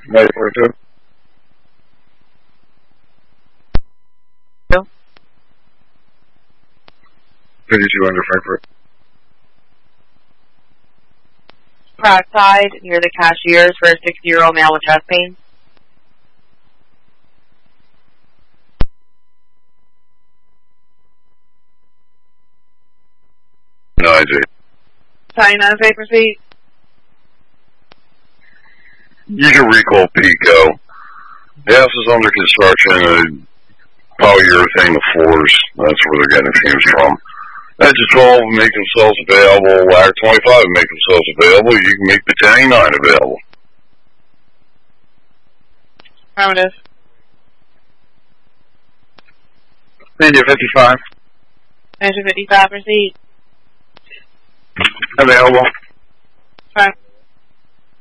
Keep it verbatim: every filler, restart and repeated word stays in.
nine forty-two. fifty-two under Frankfurt. Prague near the cashiers for a sixty-year-old male with chest pain. No idea. China, say proceed. You can recall Pico. The house is under construction. Polyurethane, the floors. That's where they're getting fumes from. Edge twelve make themselves available. Ladder twenty-five make themselves available. You can make the ten nine available. Affirmative. India fifty-five. India fifty-five, proceed. Available. Fine.